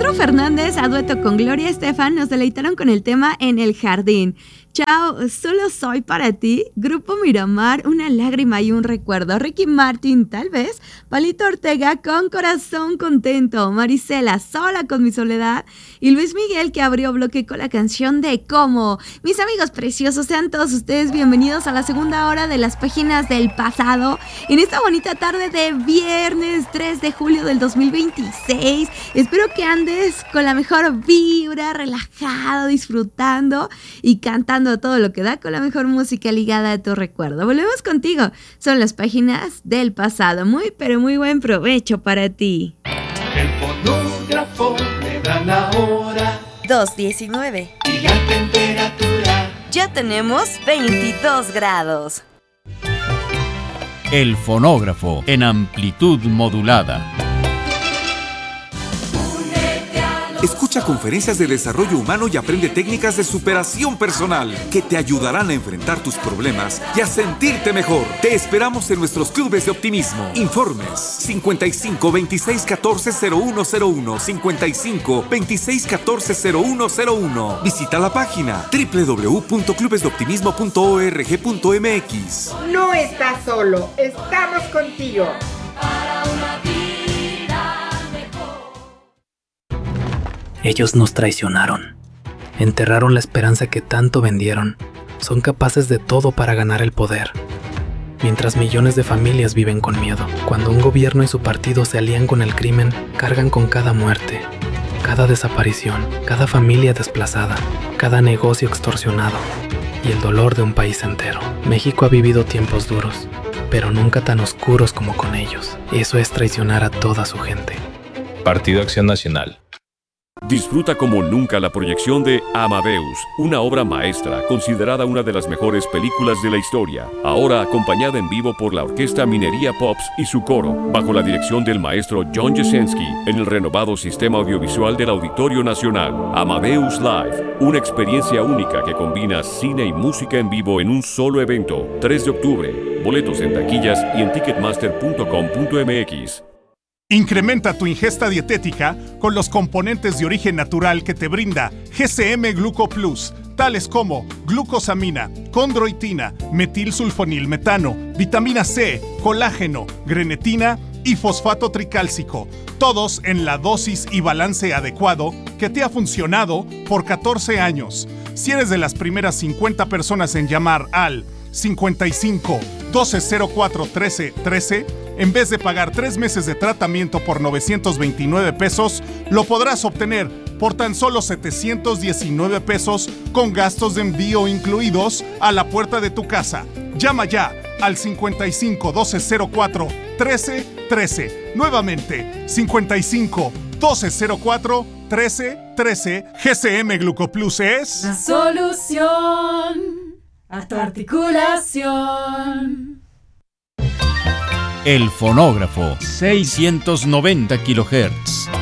Alejandro Fernández, a dueto con Gloria Estefan, nos deleitaron con el tema En el Jardín. Chao, solo soy para ti. Grupo Miramar, una lágrima y un recuerdo. Ricky Martin, tal vez. Palito Ortega, con Corazón Contento. Marisela, Sola con mi soledad. Y Luis Miguel, que abrió bloque con la canción de Cómo. Mis amigos preciosos, sean todos ustedes bienvenidos a la segunda hora de las páginas del pasado. En esta bonita tarde de viernes 3 de julio del 2026. Espero que andes con la mejor vibra, relajado, disfrutando y cantando todo lo que da con la mejor música ligada a tu recuerdo. Volvemos contigo. Son las páginas del pasado. Muy, pero muy buen provecho para ti. El fonógrafo le da la hora. 2:19. Y la temperatura. Ya tenemos 22 grados. El fonógrafo en amplitud modulada. Escucha conferencias de desarrollo humano y aprende técnicas de superación personal que te ayudarán a enfrentar tus problemas y a sentirte mejor. Te esperamos en nuestros clubes de optimismo. Informes 55 26 14 0101 55 26 14 0101. Visita la página www.clubesdeoptimismo.org.mx. No estás solo, estamos contigo. Ellos nos traicionaron, enterraron la esperanza que tanto vendieron, son capaces de todo para ganar el poder. Mientras millones de familias viven con miedo, cuando un gobierno y su partido se alían con el crimen, cargan con cada muerte, cada desaparición, cada familia desplazada, cada negocio extorsionado y el dolor de un país entero. México ha vivido tiempos duros, pero nunca tan oscuros como con ellos. Eso es traicionar a toda su gente. Partido Acción Nacional. Disfruta como nunca la proyección de Amadeus, una obra maestra considerada una de las mejores películas de la historia, ahora acompañada en vivo por la Orquesta Minería Pops y su coro, bajo la dirección del maestro John Jasenski, en el renovado sistema audiovisual del Auditorio Nacional. Amadeus Live, una experiencia única que combina cine y música en vivo en un solo evento. 3 de octubre, boletos en taquillas y en ticketmaster.com.mx. Incrementa tu ingesta dietética con los componentes de origen natural que te brinda GCM Gluco Plus, tales como glucosamina, condroitina, metilsulfonilmetano, vitamina C, colágeno, grenetina y fosfato tricálcico, todos en la dosis y balance adecuado que te ha funcionado por 14 años. Si eres de las primeras 50 personas en llamar al 55 1204 13 13, en vez de pagar 3 meses de tratamiento por 929 pesos, lo podrás obtener por tan solo 719 pesos con gastos de envío incluidos a la puerta de tu casa. Llama ya al 55 1204 13 13. Nuevamente, 55 1204 13 13. GCM Glucoplus es la solución a tu articulación. El fonógrafo, 690 kHz.